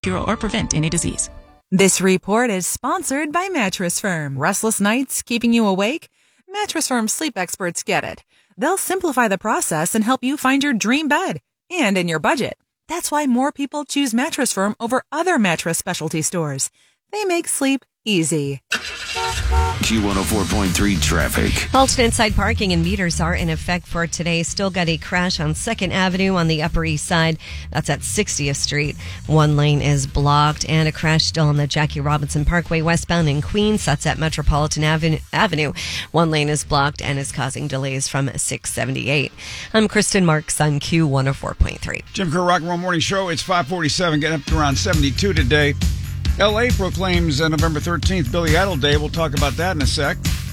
cure or prevent any disease. This report is sponsored by Mattress Firm. Restless nights keeping you awake? Mattress Firm sleep experts get it. They'll simplify the process and help you find your dream bed and in your budget. That's why more people choose Mattress Firm over other mattress specialty stores. They make sleep easy. Q104.3 traffic. Halted inside parking and meters are in effect for today. Still got a crash on 2nd Avenue on the Upper East Side. That's at 60th Street. One lane is blocked, and a crash still on the Jackie Robinson Parkway westbound in Queens. That's at Metropolitan Avenue. One lane is blocked and is causing delays from 678. I'm Kristen Marks on Q104.3. Jim Kerr Rock and Roll Morning Show. It's 5:47, getting up to around 72 today. L.A. proclaims November 13th Billy Idol Day. We'll talk about that in a sec.